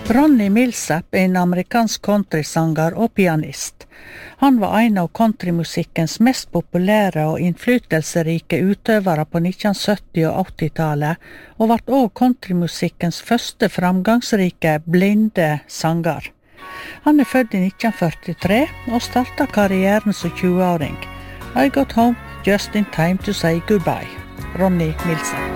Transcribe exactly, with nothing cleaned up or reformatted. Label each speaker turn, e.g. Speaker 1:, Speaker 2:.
Speaker 1: Ronnie Milsap er en amerikansk countrysanger og pianist. Han var en av countrymusikkens mest populære og innflytelsesrike utøvere på nitten sytti- og åtti-tallet, og ble også countrymusikkens første framgangsrike blinde sanger. Han er født i nitten førtitre og startet karrieren som tjue-åring. I got home just in time to say goodbye. Ronnie Milsap.